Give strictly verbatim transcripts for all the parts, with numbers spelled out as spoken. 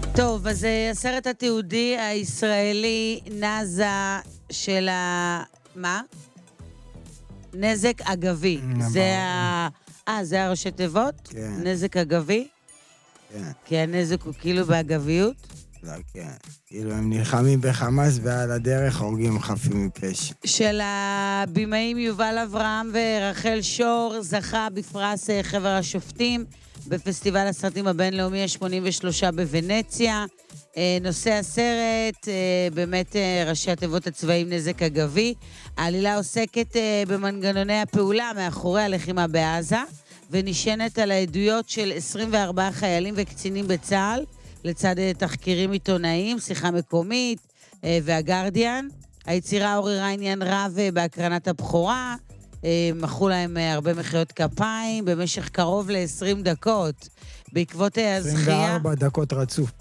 טוב, אז הסרט התיעודי הישראלי נזה של ה... מה? נזק אגבי. זה ה... אה, זה הראשי תיבות? כן. נזק אגבי? כן. כי הנזק הוא כאילו באגביות? לא, כן. כאילו הם נלחמים בחמאס ועל הדרך הורגים חפים מפשע. של הבימאים יובל אברהם ורחל שור זכה בפרס חבר השופטים בפסטיבל הסרטים הבינלאומי ה-שמונים ושלוש בוונציה. נושא הסרט, באמת ראשי התיבות הצבאיים נזק אגבי. העלילה עוסקת במנגנוני הפעולה מאחורי הלחימה בעזה, ונשענת על העדויות של עשרים וארבעה חיילים וקצינים בצה"ל, לצד תחקירים עיתונאיים, שיחה מקומית והגרדיאן. היצירה עוררה עניין רב בהקרנת הבכורה, מחאו להם הרבה מחיאות כפיים במשך קרוב ל-עשרים דקות. בעקבות הזכייה... עשרים וארבע דקות רצוף.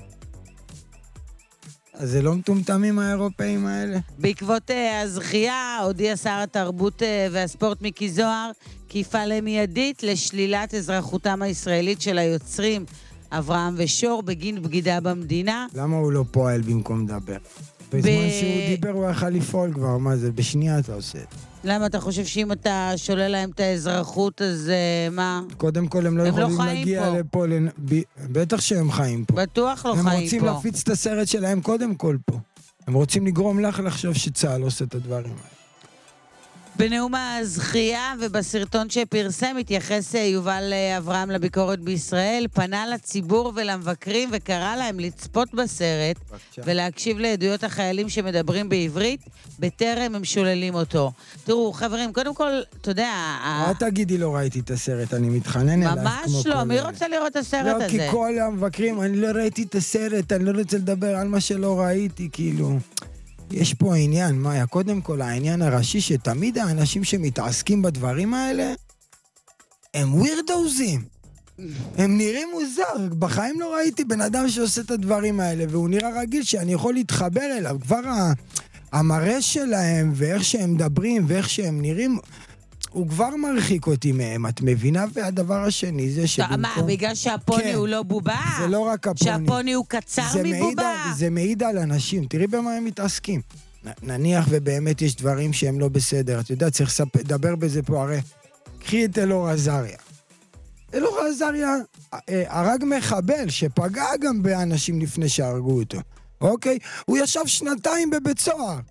אז זה לא מטומטמים האירופאים האלה? בעקבות הזכייה הודיע שר התרבות והספורט מיקי זוהר כי יפעל מיידית לשלילת אזרחותם הישראלית של היוצרים אברהם ושור בגין בגידה במדינה. למה הוא לא פועל במקום לדבר? בזמן שהוא דיבר הוא יכל לפעול כבר, מה זה? בשנייה אתה עושה. למה אתה חושב שאם אתה שולל להם את האזרחות, אז מה? קודם כל הם לא יכולים להגיע לפה, בטח שהם חיים פה. בטוח לא חיים פה. הם רוצים להפיץ את הסרט שלהם קודם כל פה. הם רוצים לגרום לך לחשוב שצה"ל עושה את הדברים האלה. בנאום הזכייה ובסרטון שפרסם התייחס יובל אברהם לביקורת בישראל, פנה לציבור ולמבקרים וקרא להם לצפות בסרט ולהקשיב לעדויות החיילים שמדברים בעברית בטרם הם שוללים אותו. תראו, חברים, קודם כל, אתה יודע... מה תגידי לא ראיתי את הסרט? אני מתחנן אלייך כמו כל... ממש לא, מי רוצה לראות את הסרט הזה? לא, כי כל המבקרים, אני לא ראיתי את הסרט, אני לא רוצה לדבר על מה שלא ראיתי, כאילו... יש פה עניין, מאיה, קודם כל העניין הראשי שתמיד האנשים שמתעסקים בדברים האלה הם ווירדאוזים. הם נראים מוזר, בחיים לא ראיתי בן אדם שעושה את הדברים האלה והוא נראה רגיל שאני יכול להתחבר אליו. כבר המראה שלהם ואיך שהם מדברים ואיך שהם נראים הוא כבר מרחיק אותי מהם, את מבינה? והדבר השני זה שבמקום... מה, בגלל שהפוני הוא לא בובה? זה לא רק הפוני. שהפוני הוא קצר מבובה? זה מעיד על אנשים, תראי במה הם מתעסקים. נניח ובאמת יש דברים שהם לא בסדר, אתה יודע, צריך לדבר בזה פה, הרי קחי את אלאור עזריה. אלאור עזריה הרג מחבל שפגע גם באנשים לפני שהרגו אותו, אוקיי? הוא ישב שנתיים בבית סוהר.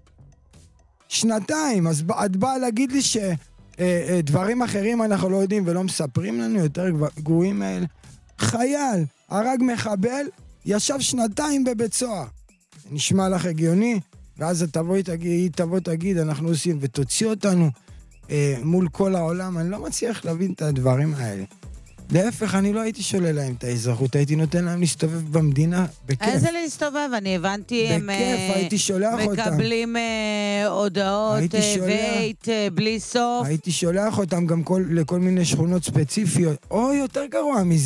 שנתיים, אז את באה להגיד לי ש... דברים אחרים אנחנו לא יודעים ולא מספרים לנו יותר גרועים האלה. חייל, הרג מחבל, ישב שנתיים בבית סוהר. נשמע לך הגיוני? ואז תבואי תגיד, תבוא תגיד, אנחנו עושים ותוציא אותנו אה, מול כל העולם. אני לא מצליח להבין את הדברים האלה. להפך, אני לא הייתי שולל להם את האזרחות, הייתי נותן להם להסתובב במדינה בכיף. איזה להסתובב? אני הבנתי, בכיף, הם הייתי שולח אותם. מקבלים אה, הודעות וייט אה, בלי סוף. הייתי שולח אותם גם כל, לכל מיני שכונות ספציפיות, או יותר גרוע מזה.